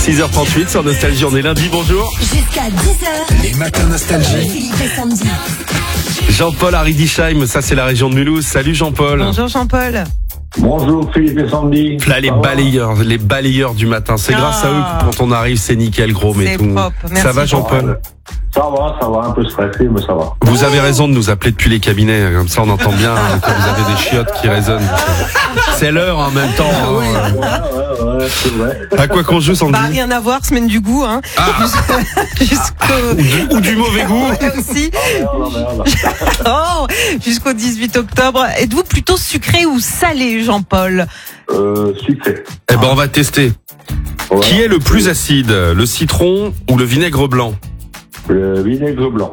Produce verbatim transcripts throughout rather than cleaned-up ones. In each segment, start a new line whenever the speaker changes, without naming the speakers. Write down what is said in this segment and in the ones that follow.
six heures trente-huit sur Nostalgie, on est lundi, bonjour.
Jusqu'à dix heures.
Les matins Nostalgie.
Philippe et Sandy.
Jean-Paul à Riedisheim, ça c'est la région de Mulhouse. Salut Jean-Paul.
Bonjour Jean-Paul.
Bonjour Philippe et Sandy.
Là les
Ça va
balayeurs, les balayeurs du matin. C'est
Ah.
grâce à eux que quand on arrive, c'est nickel, gros, mais
C'est
tout.
propre. Merci,
Ça va Jean-Paul?
Ça va, ça va, un peu stressé, mais ça va.
Vous avez raison de nous appeler depuis les cabinets, comme ça on entend bien hein, quand vous avez des chiottes qui résonnent. C'est l'heure en même temps. hein.
Ouais, ouais, ouais, c'est vrai.
À quoi qu'on joue, Sandy?
Bah, rien à voir, semaine du goût, hein.
Ah.
Jusqu'au...
Ou du, ou du mauvais goût.
Ouais, aussi.
Merde, merde.
Oh, jusqu'au dix-huit octobre. Êtes-vous plutôt sucré ou salé, Jean-Paul?
Euh, sucré.
Eh ben on va tester.
Ouais.
Qui est le plus acide, le citron ou le vinaigre blanc?
Le vinaigre blanc.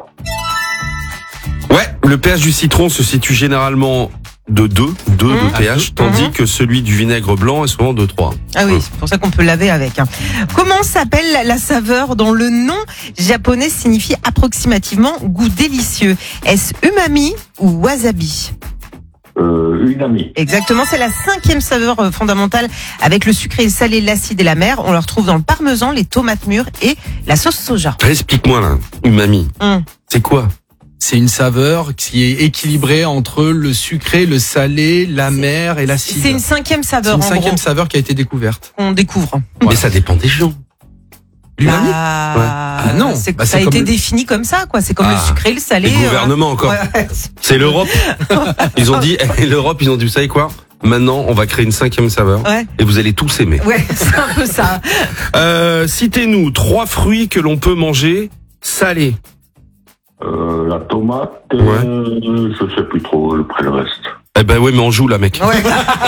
Ouais, le pH du citron se situe généralement de deux, deux
Mmh.
de pH, tandis que celui du vinaigre blanc est souvent de trois.
Ah oui, c'est pour ça qu'on peut laver avec. hein. Comment s'appelle la saveur dont le nom japonais signifie approximativement goût délicieux? Est-ce umami ou wasabi?
Euh, une amie.
Exactement, c'est la cinquième saveur euh, fondamentale avec le sucré, le salé, l'acide et la mer. On le retrouve dans le parmesan, les tomates mûres et la sauce soja.
Explique-moi là, umami.
Hum.
C'est quoi?
C'est une saveur qui est équilibrée entre le sucré, le salé, la mer et l'acide.
C'est une cinquième
C'est
saveur
une
en
cinquième
gros,
saveur qui a été découverte.
qu'on découvre.
Mais ça dépend des gens.
L'umami
Bah,
Ah non,
c'est-
bah,
ça
c'est
a
comme
été
le-
défini comme ça, quoi. C'est comme
Ah,
le sucré, le salé.
Les gouvernements encore.
euh, ouais.
C'est l'Europe. Ils ont dit, eh, l'Europe, ils ont dit, vous savez quoi? Maintenant, on va créer une cinquième saveur.
Ouais.
Et vous allez tous aimer.
Ouais, c'est un peu ça.
Euh, citez-nous trois fruits que l'on peut manger salés.
Euh, la tomate,
Ouais.
euh, je sais plus trop le près le reste.
Eh ben ouais, mais on joue là, mec.
Ouais.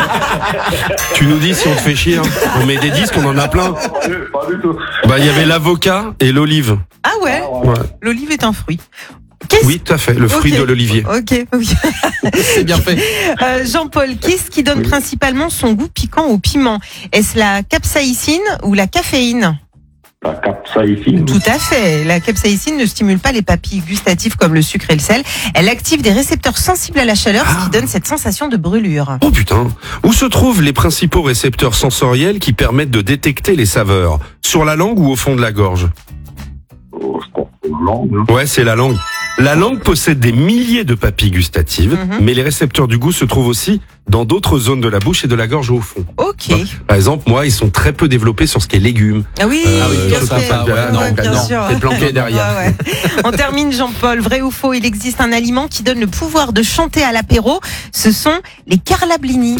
Tu nous dis si on te fait chier. Hein. On met des disques, on en a plein.
Pas du, pas du tout.
Bah, il y avait l'avocat et l'olive.
Ah ouais,
Ouais.
l'olive est un fruit. Qu'est-ce
Oui, tout à fait. Le fruit
Ok.
de l'olivier.
Ok, oui.
C'est bien fait.
Euh, Jean-Paul, qu'est-ce qui donne
Oui.
principalement son goût piquant au piment? Est-ce la capsaïcine ou la caféine?
La capsaïcine.
Tout à fait. La capsaïcine ne stimule pas les papilles gustatives comme le sucre et le sel. Elle active des récepteurs sensibles à la chaleur, ce qui donne cette sensation de brûlure.
Oh putain. Où se trouvent les principaux récepteurs sensoriels qui permettent de détecter les saveurs? Sur la langue ou au fond de la gorge?
Oh, je pense que la langue, hein.
Ouais, c'est la langue. La langue possède des milliers de papilles gustatives,
Mhm.
mais les récepteurs du goût se trouvent aussi dans d'autres zones de la bouche et de la gorge au fond.
Ok.
Par exemple, moi, ils sont très peu développés sur ce qui est légumes.
Ah oui,
Euh,
Ah oui,
bien
ça,
fait.
ça, ouais,
Ah,
non,
Ouais, bien
non,
sûr.
c'est planqué derrière.
Ouais, ouais. On termine, Jean-Paul. Vrai ou faux, il existe un aliment qui donne le pouvoir de chanter à l'apéro. Ce sont les carlablini.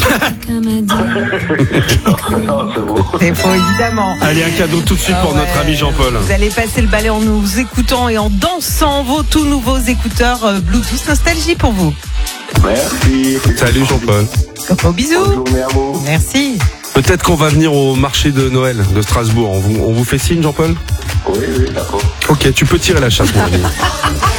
Non, c'est bon.
C'est faux, évidemment.
Allez, un cadeau tout de suite
Ah
pour
ouais.
notre ami Jean-Paul.
Vous allez passer le balai en nous écoutant et en dansant vos tout nouveaux écouteurs euh, Bluetooth Nostalgie pour vous.
Merci.
Salut Jean-Paul.
Gros bisous.
Bonne journée à vous.
Merci.
Peut-être qu'on va venir au marché de Noël de Strasbourg. On vous, on vous fait signe, Jean-Paul?
Oui, oui, d'accord.
Ok, tu peux tirer la chasse, mon ami.